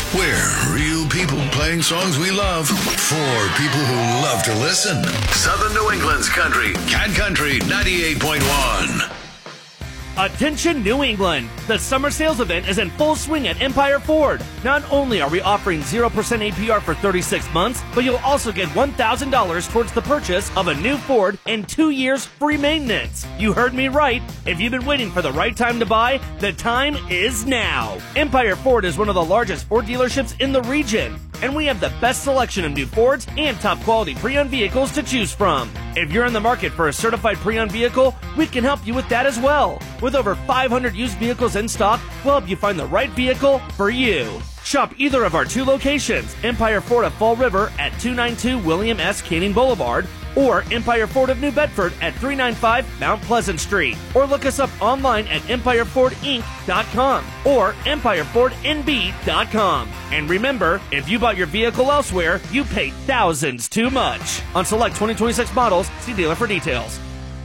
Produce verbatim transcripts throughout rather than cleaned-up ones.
We're real people playing songs we love for people who love to listen. Southern New England's country, Cat Country ninety-eight point one. Attention New England! The summer sales event is in full swing at Empire Ford. Not only are we offering zero percent A P R for thirty-six months, but you'll also get one thousand dollars towards the purchase of a new Ford and two years free maintenance. You heard me right. If you've been waiting for the right time to buy, the time is now. Empire Ford is one of the largest Ford dealerships in the region, and we have the best selection of new Fords and top quality pre-owned vehicles to choose from. If you're in the market for a certified pre-owned vehicle, we can help you with that as well. With over five hundred used vehicles in stock, we'll help you find the right vehicle for you. Shop either of our two locations, Empire Ford of Fall River at two ninety-two William S. Canning Boulevard, or Empire Ford of New Bedford at three ninety-five Mount Pleasant Street. Or look us up online at empire ford inc dot com or empire ford n b dot com. And remember, if you bought your vehicle elsewhere, you paid thousands too much. On select twenty twenty-six models, see dealer for details.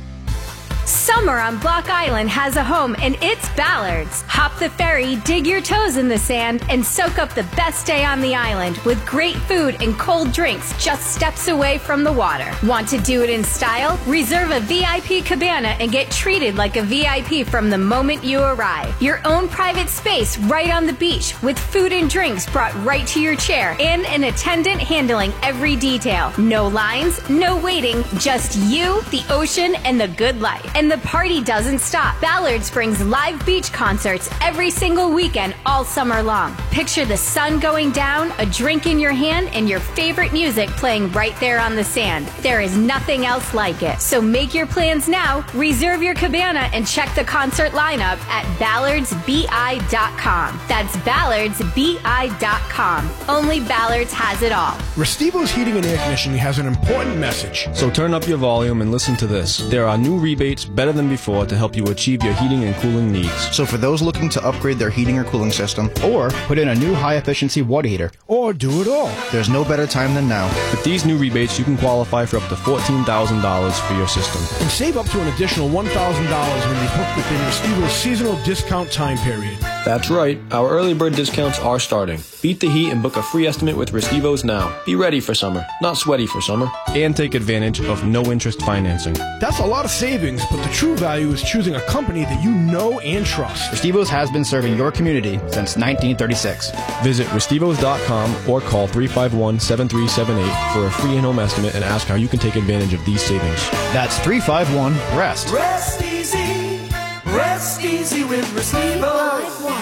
Summer on Block Island has a home, and it's Ballard's. Hop the ferry, dig your toes in the sand, and soak up the best day on the island with great food and cold drinks just steps away from the water. Want to do it in style? Reserve a V I P cabana and get treated like a V I P from the moment you arrive. Your own private space right on the beach with food and drinks brought right to your chair and an attendant handling every detail. No lines, no waiting, just you, the ocean, and the good life. And the party doesn't stop. Ballard's brings live beach concerts every single weekend all summer long. Picture the sun going down, a drink in your hand, and your favorite music playing right there on the sand. There is nothing else like it. So make your plans now, reserve your cabana, and check the concert lineup at ballards b i dot com. That's ballards b i dot com. Only Ballard's has it all. Restivo's Heating and Air Conditioning has an important message. So turn up your volume and listen to this. There are new rebates better than before to help you achieve your heating and cooling needs. So for those looking to upgrade their heating or cooling system, or put in a new high-efficiency water heater, or do it all, there's no better time than now. With these new rebates, you can qualify for up to fourteen thousand dollars for your system. And save up to an additional one thousand dollars when you hook within Restivo's seasonal discount time period. That's right. Our early bird discounts are starting. Beat the heat and book a free estimate with Restivo's now. Be ready for summer, not sweaty for summer. And take advantage of no-interest financing. That's a lot of savings, but the true value is choosing a company that you know and trust. Restivo's has been serving your community since nineteen thirty-six. Visit restivos dot com or call three five one, seven three seven eight for a free in-home estimate and ask how you can take advantage of these savings. That's three five one, REST. Rest easy. Rest easy with Restivo.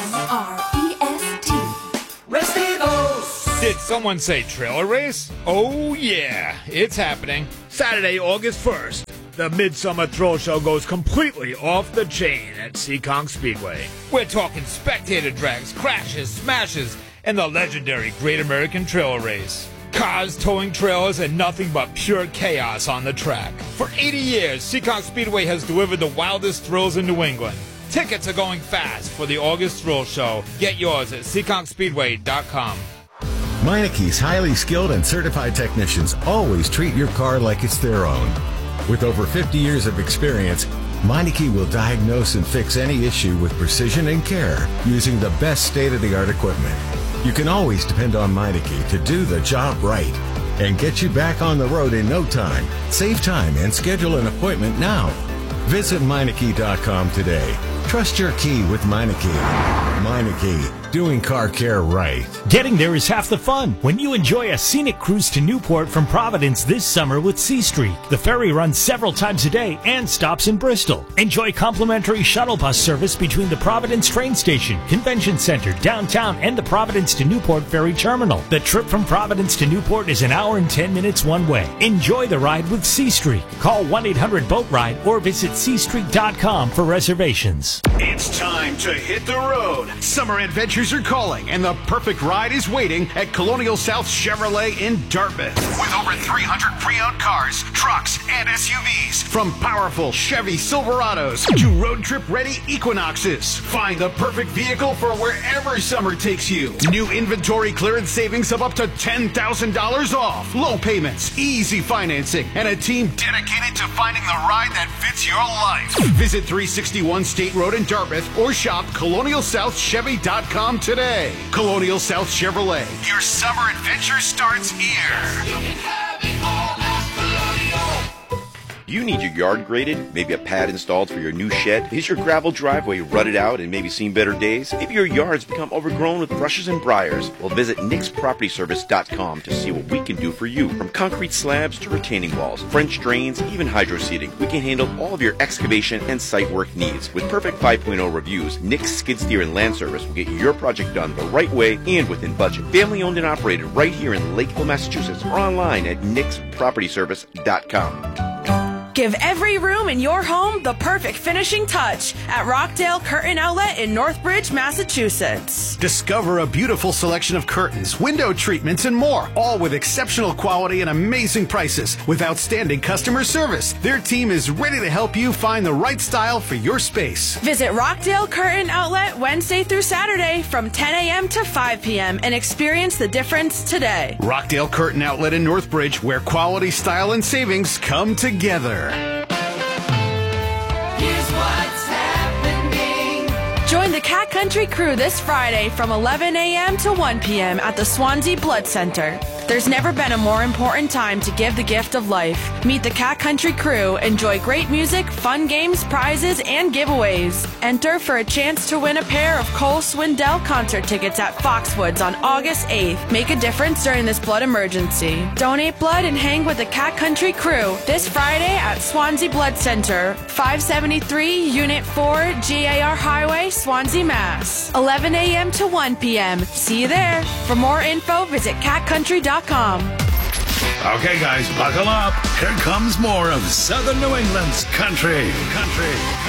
R E S T. Restivos. Did someone say trailer race? Oh yeah, it's happening. Saturday, August first. The Midsummer Thrill Show goes completely off the chain at Seekonk Speedway. We're talking spectator drags, crashes, smashes, and the legendary Great American Trail Race. Cars towing trailers and nothing but pure chaos on the track. For eighty years, Seekonk Speedway has delivered the wildest thrills in New England. Tickets are going fast for the August Thrill Show. Get yours at seekonk speedway dot com. Meineke's highly skilled and certified technicians always treat your car like it's their own. With over fifty years of experience, Meineke will diagnose and fix any issue with precision and care using the best state-of-the-art equipment. You can always depend on Meineke to do the job right and get you back on the road in no time. Save time and schedule an appointment now. Visit Meineke dot com today. Trust your key with Meineke. Meineke, doing car care right. Getting there is half the fun when you enjoy a scenic cruise to Newport from Providence this summer with Sea Streak. The ferry runs several times a day and stops in Bristol. Enjoy complimentary shuttle bus service between the Providence train station, Convention Center, downtown, and the Providence to Newport ferry terminal. The trip from Providence to Newport is an hour and ten minutes one way. Enjoy the ride with Sea Streak. Call one eight hundred boat ride or visit sea streak dot com for reservations. It's time to hit the road. Summer adventures are calling, and the perfect ride is waiting at Colonial South Chevrolet in Dartmouth. With over three hundred pre-owned cars, trucks, and S U Vs, from powerful Chevy Silverados to road trip-ready Equinoxes. Find the perfect vehicle for wherever summer takes you. New inventory clearance savings of up to ten thousand dollars off. Low payments, easy financing, and a team dedicated to finding the ride that fits your life. Visit three sixty-one State Road in Dartmouth or shop colonial south chevy dot com com today. Colonial South Chevrolet. Your summer adventure starts here. You need your yard graded, maybe a pad installed for your new shed? Is your gravel driveway rutted out and maybe seen better days? Maybe your yard's become overgrown with brushes and briars? Well, visit Nix Property Service dot com to see what we can do for you. From concrete slabs to retaining walls, French drains, even hydro seeding, we can handle all of your excavation and site work needs. With perfect five point oh reviews, Nix Skid Steer and Land Service will get your project done the right way and within budget. Family owned and operated right here in Lakeville, Massachusetts, or online at Nix Property Service dot com. Give every room in your home the perfect finishing touch at Rockdale Curtain Outlet in Northbridge, Massachusetts. Discover a beautiful selection of curtains, window treatments, and more, all with exceptional quality and amazing prices with outstanding customer service. Their team is ready to help you find the right style for your space. Visit Rockdale Curtain Outlet Wednesday through Saturday from ten a.m. to five p.m. and experience the difference today. Rockdale Curtain Outlet in Northbridge, where quality, style, and savings come together. Here's what's happening. Join the Cat Country crew this Friday from eleven a.m. to one p.m. at the Swansea Blood Center. There's never been a more important time to give the gift of life. Meet the Cat Country crew, enjoy great music, fun games, prizes, and giveaways. Enter for a chance to win a pair of Cole Swindell concert tickets at Foxwoods on August eighth. Make a difference during this blood emergency. Donate blood and hang with the Cat Country crew this Friday at Swansea Blood Center, five seventy-three Unit four G A R Highway, Swansea, Mass. eleven a.m. to one p.m. See you there. For more info, visit cat country dot com. Okay, guys, buckle up. Here comes more of Southern New England's country. Country.